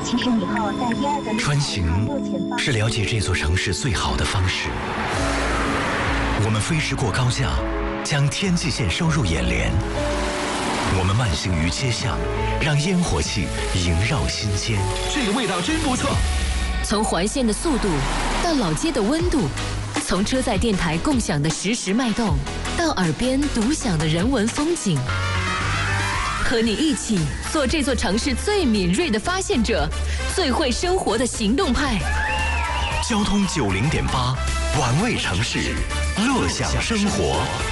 其实以后在第2个穿行是了解这座城市最好的方式。我们飞驰过高架，将天际线收入眼帘。我们慢行于街巷，让烟火气萦绕心间。 这个味道真不错。 从环线的速度到老街的温度，从车载电台共享的实时脉动，到耳边独享的人文风景。和你一起做这座城市最敏锐的发现者，最会生活的行动派。 交通90.8，玩味城市，乐享生活。